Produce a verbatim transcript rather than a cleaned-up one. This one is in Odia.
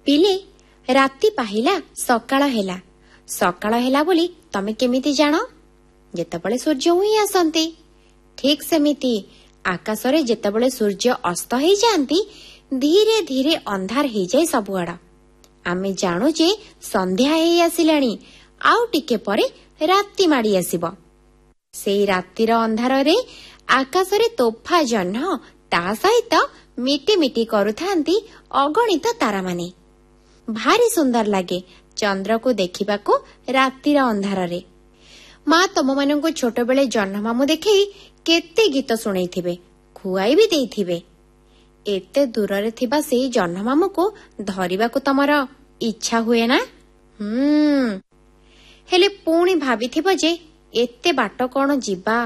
ପିଲେ, ରାତି ପାହିଲା, ସକାଳ ହେଲା। ସକାଳ ହେଲା ବୋଲି ତମେ କେମିତି ଜାଣ? ଯେତେବେଳେ ସୂର୍ଯ୍ୟ ଉଇଁ ଆସନ୍ତି। ଠିକ୍ ସେମିତି ଆକାଶରେ ଯେତେବେଳେ ସୂର୍ଯ୍ୟ ଅସ୍ତ ହେଇଯାଆନ୍ତି, ଧୀରେ ଧୀରେ ଅନ୍ଧାର ହେଇଯାଏ ସବୁଆଡ। ଆମେ ଜାଣୁ ଯେ ସନ୍ଧ୍ୟା ହେଇ ଆସିଲାଣି, ଆଉ ଟିକେ ପରେ ରାତି ମାଡ଼ି ଆସିବ। ସେଇ ରାତିର ଅନ୍ଧାରରେ ଆକାଶରେ ତୋଫା ଜହ୍ନ, ତା ସହିତ ମିଟି ମିଟି କରୁଥାନ୍ତି ଅଗଣିତ ତାରାମାନେ। ଭାରି ସୁନ୍ଦର ଲାଗେ ଚନ୍ଦ୍ରକୁ ଦେଖିବାକୁ ରାତିର ଅନ୍ଧାରରେ। ମା ତମମାନଙ୍କୁ ଛୋଟବେଳେ ଜହ୍ନମାମୁଁ ଦେଖେଇ କେତେ ଗୀତ ଶୁଣେଇଥିବେ, ଖୁଆଇ ବି ଦେଇଥିବେ। ଏତେ ଦୂରରେ ଥିବା ସେଇ ଜହ୍ନମାମୁଁକୁ ଧରିବାକୁ ତମର ଇଚ୍ଛା ହୁଏ ନା? ହୁଁ, ହେଲେ ପୁଣି ଭାବିଥିବ ଯେ ଏତେ ବାଟ କଣ ଯିବା?